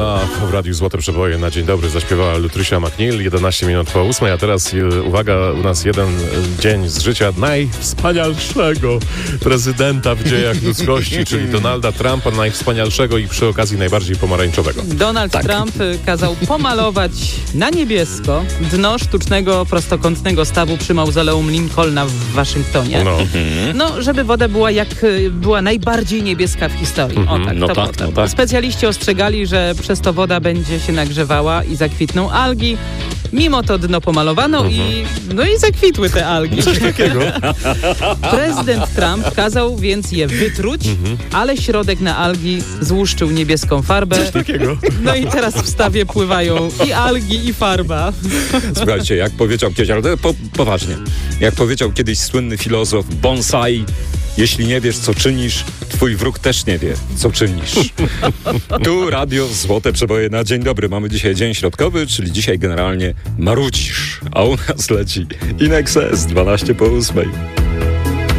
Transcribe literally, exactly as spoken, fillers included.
Love w Radiu Złote Przeboje na dzień dobry zaśpiewała Lutrysia McNeil, jedenaście minut po ósmej, a teraz e, uwaga, u nas jeden dzień z życia najwspanialszego prezydenta w dziejach ludzkości, czyli Donalda Trumpa, najwspanialszego i przy okazji najbardziej pomarańczowego. Donald tak. Trump kazał pomalować na niebiesko dno sztucznego prostokątnego stawu przy mauzoleum Lincolna w Waszyngtonie. No, no żeby woda była jak była najbardziej niebieska w historii. O tak, no to tak, no tak. Specjaliści ostrzegali, że przez to woda będzie się nagrzewała i zakwitną algi. Mimo to dno pomalowano mhm. i no i zakwitły te algi. Coś takiego. Prezydent Trump kazał więc je wytruć, mhm. ale środek na algi złuszczył niebieską farbę. Coś takiego. No i teraz w stawie pływają i algi, i farba. Słuchajcie, jak powiedział kiedyś, ale po, poważnie, jak powiedział kiedyś słynny filozof Bonsai, jeśli nie wiesz, co czynisz, twój wróg też nie wie, co czynisz. Tu Radio Złote Przeboje na dzień dobry. Mamy dzisiaj dzień środkowy, czyli dzisiaj generalnie marudzisz, a u nas leci In Excess dwanaście po ósmej.